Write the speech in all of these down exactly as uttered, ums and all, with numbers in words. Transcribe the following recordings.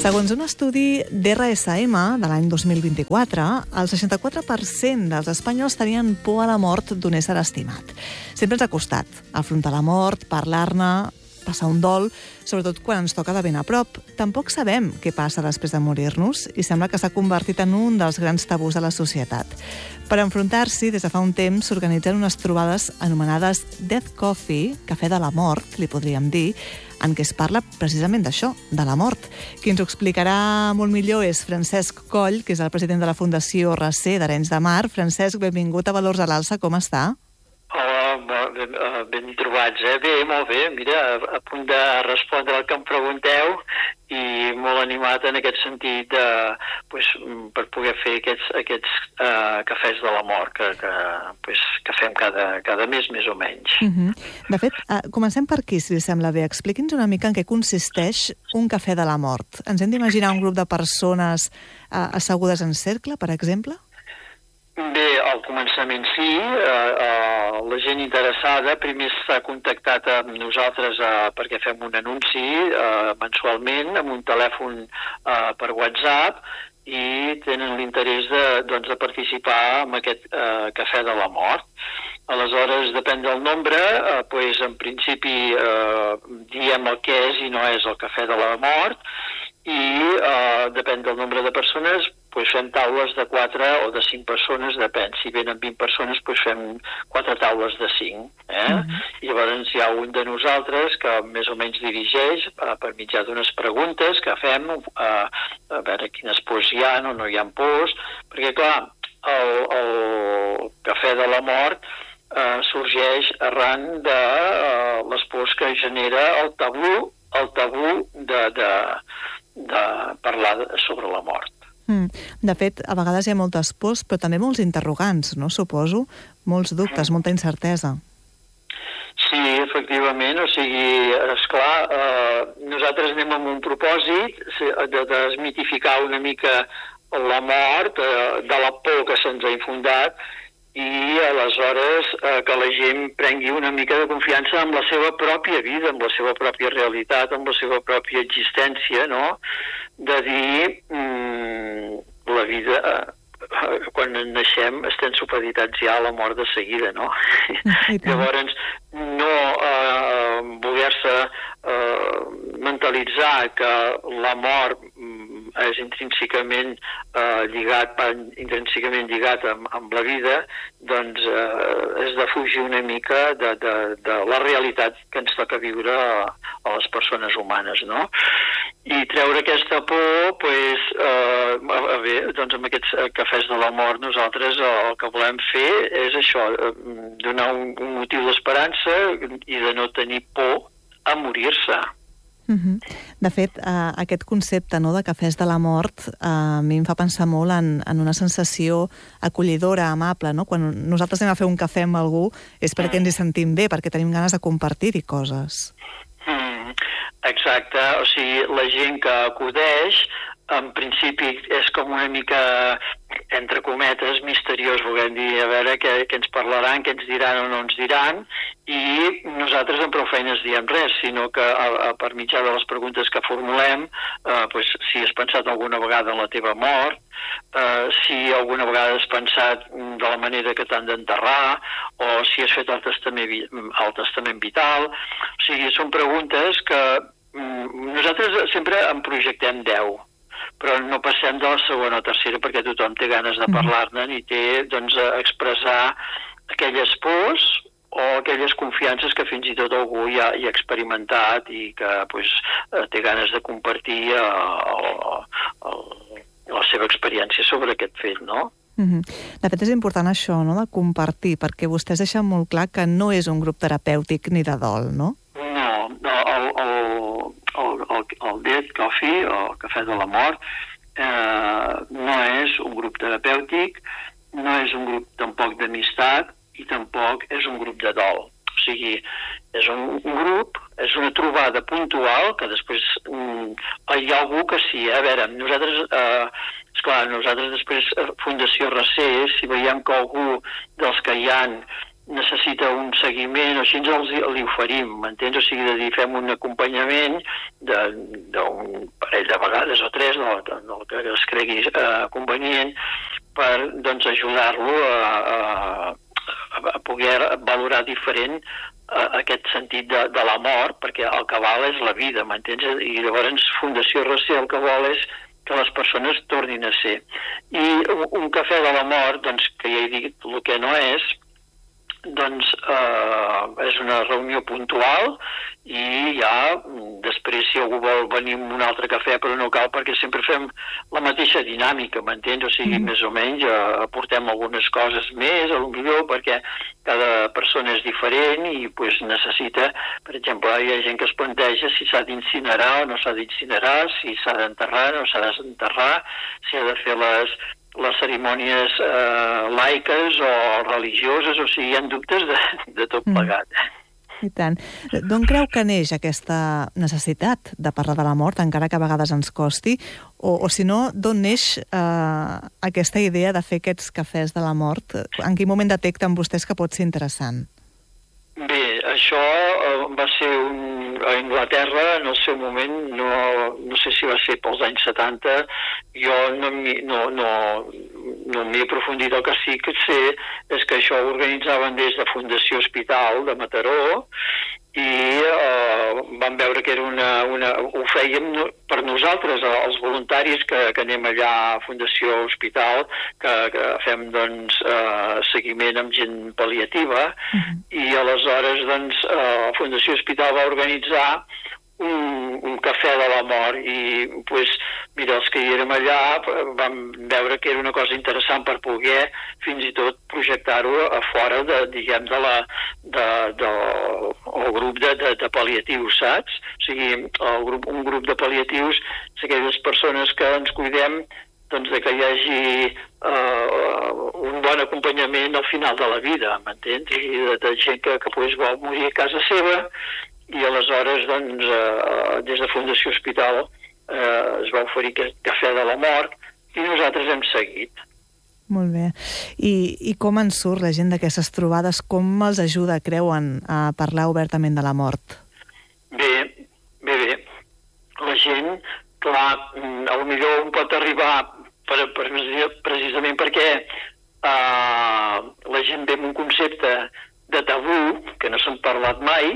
Segons un estudi d'R S M de l'any dos mil vint-i-quatre, el seixanta-quatre per cent dels espanyols tenien por a la mort d'un ésser estimat. Sempre ens ha costat afrontar la mort, parlar-ne, passar un dol, sobretot quan ens toca de ben a prop. Tampoc sabem què passa després de morir-nos i sembla que s'ha convertit en un dels grans tabús de la societat. Per enfrontar-s'hi, des de fa un temps, s'organitzen unes trobades anomenades Death Coffee, cafè de la mort, li podríem dir, en què es parla precisament d'això, de la mort. Qui ens ho explicarà molt millor és Francesc Coll, que és el president de la Fundació RACE d'Arenys de Mar. Francesc, benvingut a Valors a l'Alça, com està? Hola, ben, ben trobats, eh? Bé, molt bé, mira, a, a punt de respondre al que em pregunteu i molt animat en aquest sentit eh, pues, per poder fer aquests, aquests eh, cafès de la mort que, que, pues, que fem cada, cada mes, més o menys. Uh-huh. De fet, eh, comencem per aquí, si li sembla bé. Expliqui'ns una mica en què consisteix un cafè de la mort. Ens hem d'imaginar un grup de persones eh, assegudes en cercle, per exemple? Bé, al començament sí, eh, eh, la gent interessada primer s'ha contactat amb nosaltres eh, perquè fem un anunci eh, mensualment amb un telèfon eh, per WhatsApp i tenen l'interès de, doncs, de participar en aquest eh, cafè de la mort. Aleshores, depèn del nombre, eh, pues, en principi eh, diem el que és i no és el cafè de la mort i eh, depèn del nombre de persones, pues fem taules de quatre o de cinc persones, depèn. Si venen vint persones, pues fem quatre taules de cinc. Eh? Uh-huh. I llavors hi ha un de nosaltres que més o menys dirigeix eh, per mitjà d'unes preguntes que fem eh, a veure quines pors hi ha o no hi ha pors, perquè clar, el, el cafè de la mort eh, sorgeix arran de eh, les pors que genera el tabú, el tabú de, de, de parlar sobre la mort. De fet, a vegades hi ha moltes pors, però també molts interrogants, no? Suposo. Molts dubtes, molta incertesa. Sí, efectivament. O sigui, esclar, eh, nosaltres anem amb un propòsit de desmitificar una mica la mort, eh, de la por que se'ns ha infundat, i aleshores eh, que la gent prengui una mica de confiança en la seva pròpia vida, en la seva pròpia realitat, en la seva pròpia existència, no? De dir, mmm, la vida, eh, quan naixem estem supeditats ja a la mort de seguida, no? Llavors, no eh, voler-se eh, mentalitzar que la mort és intrínsecament eh, lligat, intrínsecament lligat amb, amb la vida, doncs eh, és de fugir una mica de, de, de la realitat que ens toca viure a, a les persones humanes, no? I treure aquesta por, pues, eh, bé, doncs amb aquests cafès de la mort nosaltres el que volem fer és això, donar un, un motiu d'esperança i de no tenir por a morir-se. Uh-huh. De fet, uh, aquest concepte, no, de cafès de la mort uh, a mi em fa pensar molt en, en una sensació acollidora, amable, no? Quan nosaltres anem a fer un cafè amb algú és perquè ens hi sentim bé, perquè tenim ganes de compartir-hi coses. Mm, exacte, o sigui, la gent que acudeix en principi és com una mica, entre cometes, misteriós, volem dir, a veure què, què ens parlaran, què ens diran o no ens diran, i nosaltres amb prou feines diem res, sinó que a, a, per mitjà de les preguntes que formulem, eh, pues, si has pensat alguna vegada en la teva mort, eh, si alguna vegada has pensat de la manera que t'han d'enterrar, o si has fet el testament, el testament vital, o sigui, són preguntes que mm, nosaltres sempre en projectem deu, però no passem de la segona o tercera perquè tothom té ganes de parlar-ne i té, doncs, a expressar aquelles pors o aquelles confiances que fins i tot algú ja hi ha experimentat i que, pues, té ganes de compartir uh, uh, la seva experiència sobre aquest fet, no? Uh-huh. De fet, és important això, no?, de compartir, perquè vostès deixen molt clar que no és un grup terapèutic ni de dol, no? No, no, el, el, el, el, el Death Coffee, o el cafè de la mort, eh, no és un grup terapèutic, no és un grup tampoc d'amistat i tampoc és un grup de dol. O sigui, és un, un grup, és una trobada puntual que després mm, hi ha algú que sí. A veure, nosaltres, eh, esclar, nosaltres després, Fundació RACE, si veiem que algú dels que hi ha necessita un seguiment, o així ens li oferim, m'entens? O sigui, de dir, fem un acompanyament d'un parell de vegades o tres, del, del que es cregui eh, convenient, per doncs, ajudar-lo a, a, a poder valorar diferent a, aquest sentit de, de la mort, perquè el que val és la vida, m'entens? I llavors Fundació Recer el que vol és que les persones tornin a ser. I un cafè de la mort, doncs, que ja he dit el que no és, doncs eh, és una reunió puntual i ja després si algú vol venir amb un altre cafè, però no cal perquè sempre fem la mateixa dinàmica, m'entens? O sigui, mm. més o menys eh, aportem algunes coses més, a lo millor, perquè cada persona és diferent i pues, necessita, per exemple, hi ha gent que es planteja si s'ha d'incinerar o no s'ha d'incinerar, si s'ha d'enterrar o no s'ha d'enterrar, si ha de fer les les cerimònies eh, laiques o religioses, o sigui, hi ha dubtes de, de tot plegat. Mm. I tant. D'on creu que neix aquesta necessitat de parlar de la mort, encara que a vegades ens costi? O, o si no, d'on neix eh, aquesta idea de fer aquests cafès de la mort? En quin moment detecten vostès que pot ser interessant? Bé, això eh, va ser un, a Anglaterra, en el seu moment, no, no sé si va ser pels anys setanta, jo no m'hi no, no, no m'hi he aprofundit. El que sí que sé és que això ho organitzaven des de Fundació Hospital de Mataró i eh, vam veure que era una, una, ho fèiem per nosaltres, els voluntaris que, que anem allà a Fundació Hospital, que, que fem doncs, eh, seguiment amb gent pal·liativa, uh-huh. i aleshores doncs, eh, Fundació Hospital va organitzar un, un cafè de la mort i pues, mira, els que hi érem allà vam veure que era una cosa interessant per poder fins i tot projectar-ho a fora de, diguem, de la, de, de, el grup de, de, de pal·liatius, saps? O sigui, el grup, un grup de pal·liatius és aquelles persones que ens cuidem doncs, de que hi hagi uh, un bon acompanyament al final de la vida, m'entens? I de, de gent que, que pues, vol morir a casa seva i aleshores doncs, uh, des de Fundació Hospital uh, es va oferir aquest cafè de la mort i nosaltres hem seguit. Molt bé. I, i com en surt la gent d'aquestes trobades? Com els ajuda, creuen, a parlar obertament de la mort? Bé, bé, bé. La gent, clar, potser un pot arribar per, per, precisament perquè uh, la gent ve amb un concepte de tabú, que no s'han parlat mai,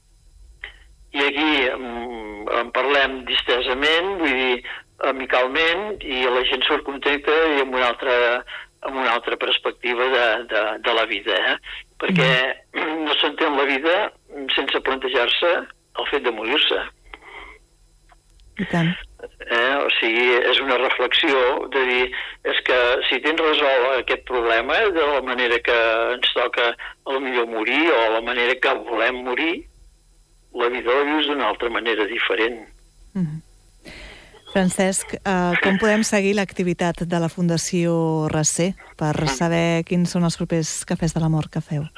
i aquí um, en parlem distesament, vull dir, amicalment, i la gent surt contenta i amb una altra, amb una altra perspectiva de, de, de la vida, eh? Perquè mm. no s'entén la vida sense plantejar-se el fet de morir-se. I tant. Eh? O sigui, és una reflexió de dir, és que si tens resolt aquest problema de la manera que ens toca potser morir o la manera que volem morir, la vida la vius d'una altra manera diferent. Mm. Francesc, eh, com podem seguir l'activitat de la Fundació Recer per saber quins són els propers cafès de la mort que feu?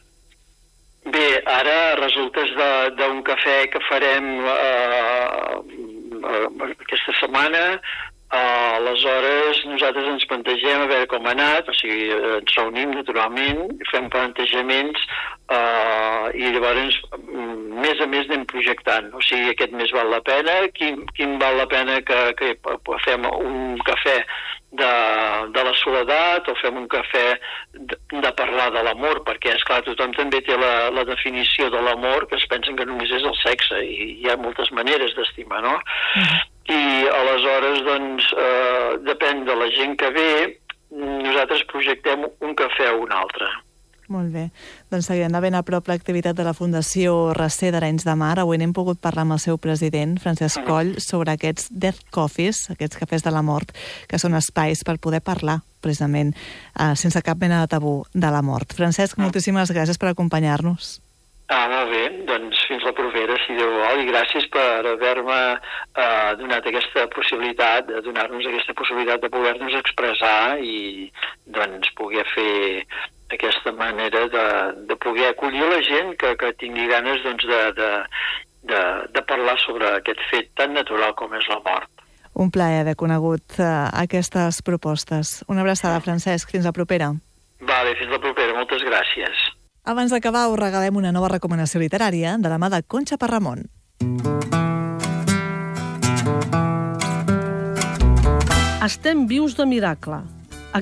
Bé, ara resultes d'un cafè que farem eh, aquesta setmana. Uh, aleshores nosaltres ens plantegem a veure com ha anat, o sigui, ens reunim naturalment, fem plantejaments uh, i llavors més a més anem projectant, o sigui, aquest mes val la pena, quin, quin val la pena que, que fem un cafè de, de la soledat o fem un cafè de, de parlar de l'amor, perquè esclar, tothom també té la, la definició de l'amor, que es pensen que només és el sexe i hi ha moltes maneres d'estimar, no? Mm. I aleshores, doncs, eh, depèn de la gent que ve, nosaltres projectem un cafè o un altre. Molt bé. Doncs seguirem de ben a prop l'activitat de la Fundació Recer d'Arenys de Mar. Avui n'hem pogut parlar amb el seu president, Francesc Coll, sobre aquests Death Coffees, aquests cafès de la mort, que són espais per poder parlar, precisament, eh, sense cap mena de tabú de la mort. Francesc, moltíssimes gràcies per acompanyar-nos. Ah, molt bé, doncs fins la propera, si Déu vol, i gràcies per haver-me eh, donat aquesta possibilitat, de donar-nos aquesta possibilitat de poder-nos expressar i doncs poder fer aquesta manera de, de poder acollir la gent que, que tingui ganes doncs, de, de, de, de parlar sobre aquest fet tan natural com és la mort. Un plaer haver conegut uh, aquestes propostes. Una abraçada, Francesc, fins la propera. Vale, fins la propera, moltes gràcies. Abans d'acabar, us regalem una nova recomanació literària de la mà de Conxa Parramon. Estem vius de miracle.